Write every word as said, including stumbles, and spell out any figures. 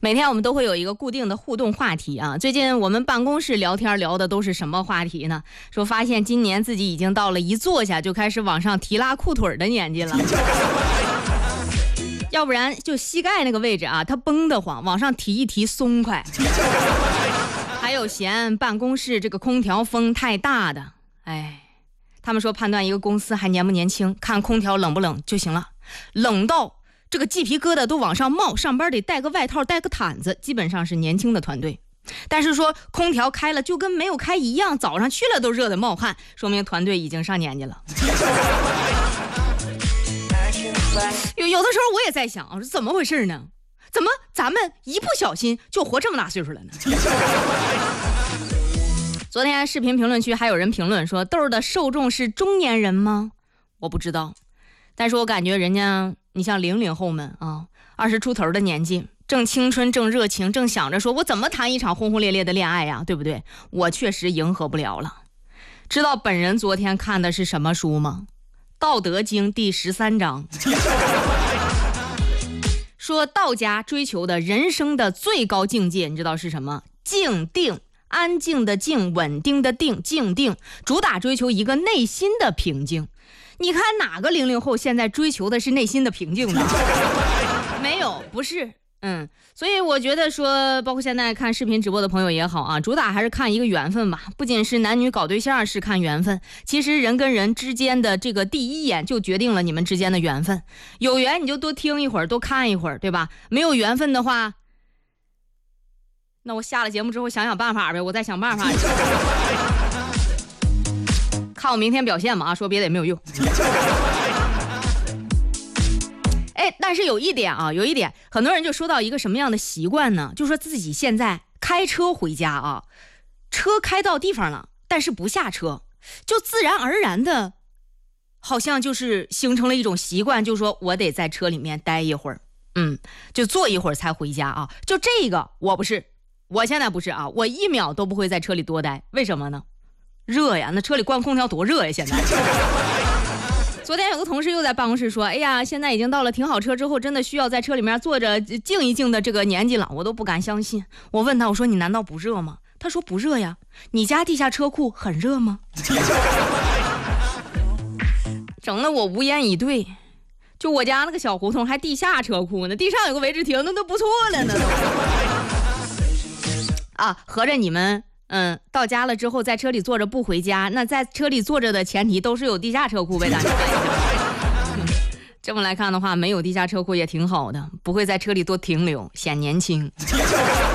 每天我们都会有一个固定的互动话题啊。最近我们办公室聊天聊的都是什么话题呢？说发现今年自己已经到了一坐下就开始往上提拉裤腿的年纪了。要不然就膝盖那个位置啊，它绷得慌，往上提一提松快。还有嫌办公室这个空调风太大的，哎，他们说判断一个公司还年不年轻，看空调冷不冷就行了，冷到这个鸡皮疙瘩都往上冒，上班得带个外套带个毯子，基本上是年轻的团队。但是说空调开了就跟没有开一样，早上去了都热得冒汗，说明团队已经上年纪了。有有的时候我也在想，怎么回事呢？怎么咱们一不小心就活这么大岁数了呢？昨天视频评论区还有人评论说，豆儿的受众是中年人吗？我不知道，但是我感觉人家，你像零零后们啊，二十出头的年纪，正青春正热情，正想着说我怎么谈一场轰轰烈烈的恋爱呀，对不对？我确实迎合不了了。知道本人昨天看的是什么书吗？道德经第十三章。说道家追求的人生的最高境界，你知道是什么？静定，安静的静，稳定的定，静定，主打追求一个内心的平静。你看哪个零零后现在追求的是内心的平静呢？没有，不是。嗯，所以我觉得说，包括现在看视频直播的朋友也好啊，主打还是看一个缘分吧。不仅是男女搞对象是看缘分，其实人跟人之间的这个第一眼就决定了你们之间的缘分。有缘你就多听一会儿，多看一会儿，对吧？没有缘分的话，那我下了节目之后想想办法呗，我再想办法。看我明天表现嘛，说别的也没有用。哎，但是有一点啊，有一点，很多人就说到一个什么样的习惯呢？就说自己现在开车回家啊，车开到地方了，但是不下车，就自然而然的，好像就是形成了一种习惯，就说我得在车里面待一会儿，嗯，就坐一会儿才回家啊。就这个我不是，我现在不是啊，我一秒都不会在车里多待，为什么呢？热呀，那车里关空调多热呀，现在。昨天有个同事又在办公室说，哎呀，现在已经到了停好车之后真的需要在车里面坐着静一静的这个年纪了，我都不敢相信。我问他，我说你难道不热吗？他说不热呀。你家地下车库很热吗？整得我无言以对。就我家那个小胡同还地下车库呢，地上有个违制亭，那都不错了呢。啊，合着你们嗯，到家了之后在车里坐着不回家，那在车里坐着的前提都是有地下车库呗，大家看一下。这么来看的话，没有地下车库也挺好的，不会在车里多停留，显年轻。